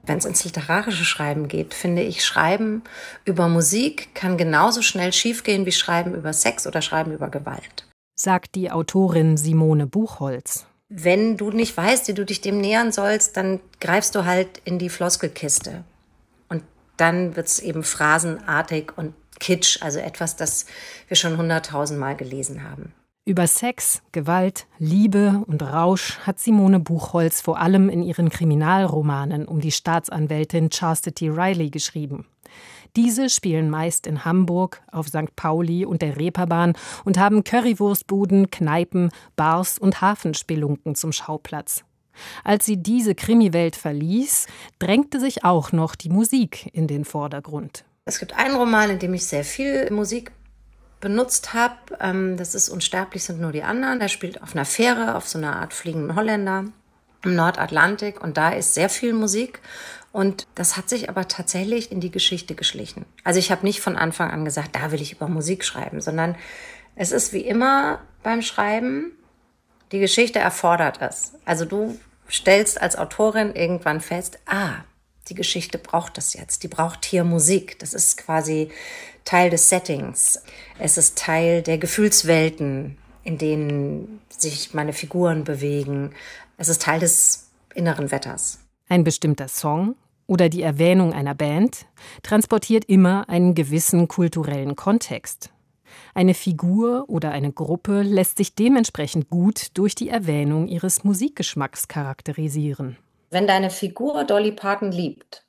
Wenn es ins literarische Schreiben geht, finde ich, Schreiben über Musik kann genauso schnell schiefgehen wie Schreiben über Sex oder Schreiben über Gewalt. Sagt die Autorin Simone Buchholz. Wenn du nicht weißt, wie du dich dem nähern sollst, dann greifst du halt in die Floskelkiste. Und dann wird es eben phrasenartig und kitsch, also etwas, das wir schon 100.000 Mal gelesen haben. Über Sex, Gewalt, Liebe und Rausch hat Simone Buchholz vor allem in ihren Kriminalromanen um die Staatsanwältin Chastity Riley geschrieben. Diese spielen meist in Hamburg, auf St. Pauli und der Reeperbahn und haben Currywurstbuden, Kneipen, Bars und Hafenspelunken zum Schauplatz. Als sie diese Krimiwelt verließ, drängte sich auch noch die Musik in den Vordergrund. Es gibt einen Roman, in dem ich sehr viel Musik benutzt habe. Das ist Unsterblich sind nur die anderen. Der spielt auf einer Fähre, auf so einer Art fliegenden Holländer im Nordatlantik. Und da ist sehr viel Musik. Und das hat sich aber tatsächlich in die Geschichte geschlichen. Also ich habe nicht von Anfang an gesagt, da will ich über Musik schreiben, sondern es ist wie immer beim Schreiben, die Geschichte erfordert es. Also du stellst als Autorin irgendwann fest, die Geschichte braucht das jetzt. Die braucht hier Musik. Das ist quasi Teil des Settings. Es ist Teil der Gefühlswelten, in denen sich meine Figuren bewegen. Es ist Teil des inneren Wetters. Ein bestimmter Song oder die Erwähnung einer Band transportiert immer einen gewissen kulturellen Kontext. Eine Figur oder eine Gruppe lässt sich dementsprechend gut durch die Erwähnung ihres Musikgeschmacks charakterisieren. Wenn deine Figur Dolly Parton liebt,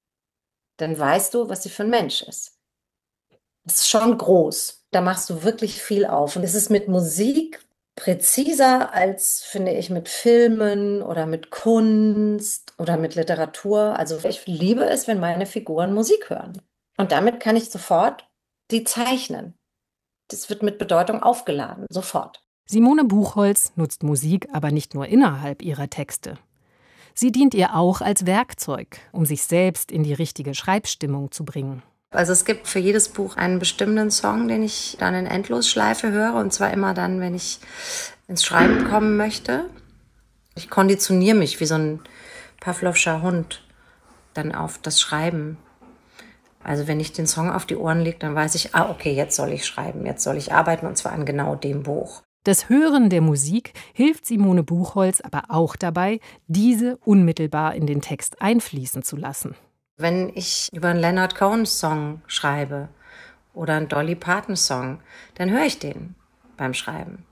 dann weißt du, was sie für ein Mensch ist. Das ist schon groß. Da machst du wirklich viel auf. Und es ist mit Musik präziser als, finde ich, mit Filmen oder mit Kunst oder mit Literatur. Also ich liebe es, wenn meine Figuren Musik hören. Und damit kann ich sofort die zeichnen. Das wird mit Bedeutung aufgeladen, sofort. Simone Buchholz nutzt Musik aber nicht nur innerhalb ihrer Texte. Sie dient ihr auch als Werkzeug, um sich selbst in die richtige Schreibstimmung zu bringen. Also es gibt für jedes Buch einen bestimmten Song, den ich dann in Endlosschleife höre. Und zwar immer dann, wenn ich ins Schreiben kommen möchte. Ich konditioniere mich wie so ein Pavlovscher Hund dann auf das Schreiben. Also wenn ich den Song auf die Ohren lege, dann weiß ich, okay, jetzt soll ich schreiben, jetzt soll ich arbeiten und zwar an genau dem Buch. Das Hören der Musik hilft Simone Buchholz aber auch dabei, diese unmittelbar in den Text einfließen zu lassen. Wenn ich über einen Leonard Cohen-Song schreibe oder einen Dolly Parton-Song, dann höre ich den beim Schreiben.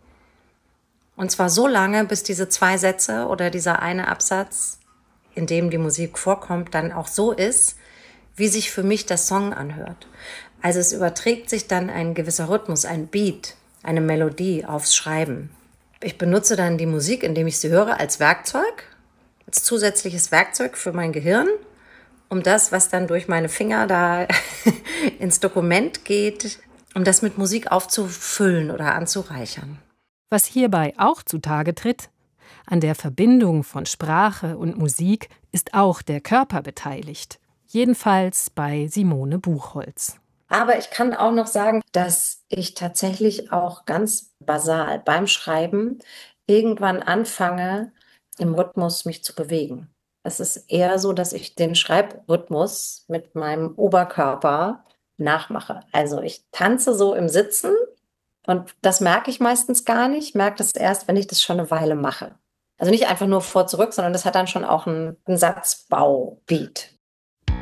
Und zwar so lange, bis diese 2 Sätze oder dieser eine Absatz, in dem die Musik vorkommt, dann auch so ist, wie sich für mich der Song anhört. Also es überträgt sich dann ein gewisser Rhythmus, ein Beat, eine Melodie aufs Schreiben. Ich benutze dann die Musik, indem ich sie höre, als Werkzeug, als zusätzliches Werkzeug für mein Gehirn, um das, was dann durch meine Finger da ins Dokument geht, um das mit Musik aufzufüllen oder anzureichern. Was hierbei auch zutage tritt, an der Verbindung von Sprache und Musik ist auch der Körper beteiligt. Jedenfalls bei Simone Buchholz. Aber ich kann auch noch sagen, dass ich tatsächlich auch ganz basal beim Schreiben irgendwann anfange, im Rhythmus mich zu bewegen. Es ist eher so, dass ich den Schreibrhythmus mit meinem Oberkörper nachmache. Also ich tanze so im Sitzen und das merke ich meistens gar nicht, merke das erst, wenn ich das schon eine Weile mache. Also nicht einfach nur vor, zurück, sondern das hat dann schon auch einen Satzbau-Beat.